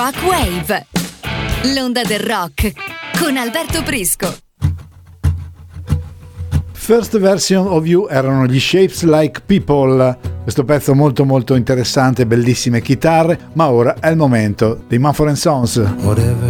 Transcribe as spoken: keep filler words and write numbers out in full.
Rock Wave, l'onda del rock con Alberto Prisco. First Version of You erano gli Shapes Like People. Questo pezzo molto molto interessante, bellissime chitarre, ma ora è il momento dei Mumford and Sons. Whatever